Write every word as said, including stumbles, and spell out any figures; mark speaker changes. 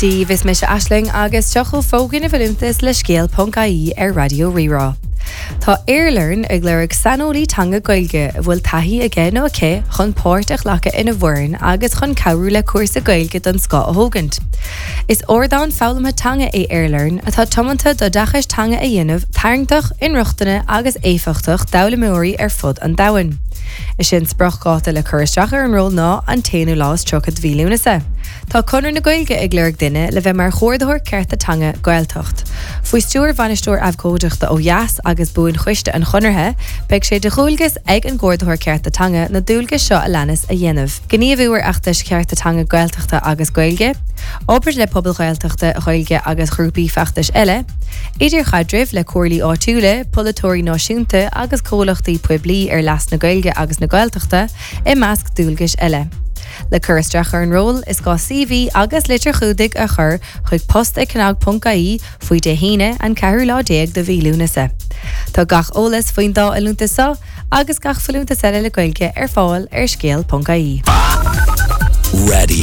Speaker 1: Díobh is mis Aisling agus teachó fógan a bhfuiltas le scéal.caí ar Radio Rirá. Tá Airlearn ag léirigh sanolí tanga gailge bhfuil taithí aige nó aice chun páirteach lecha ina bhfoireann agus chun cabhrú le cuasa gailge don Scá a thógant. Is ordáin fálamtha tanga é Airlearn atá tomanta do dachas tanga a dhéanamh tarngtach, inruachtaine agus éifeachtach dabhlamóirí ar fud an dahain. Is sin sprachgáta le curisteach ar an ról ná an téanú lás trochad bhílúnasa. Tá conar na gailge ag léirigh duine le bheith mar chóirdathir cearta tanga gailtocht. Faoi stúr bhainisteoir abhcóideachta ó Eas agus buin chuiste an chonarthe, beidh sé de chúilgus ag an gcóirdathir cearta tanga na dúilgus seo a leanas a dhéanamh. Gníomhúar achtas cearta tanga gailtochta agus gailge, obair le pobl gailtochta gailge agus grúpaí feachtas eile, idir chadrimh le cuairlí áitiúla, polatóirí náisiúnta agus cólachtaí puiblí ar leas na gailge agus na gailtochta i measc dúilgus eile. Le curisteach ar an ról is gá C V agus litir chudig a chur chuig post ag canag.caí faoi de híine an ceathrú lá déag de bhílúnasa. Tá gach ólas faoin dá ilúntasa agus gach fallúnta eile le gailge ar fáil ar scéal.caí.
Speaker 2: Ready.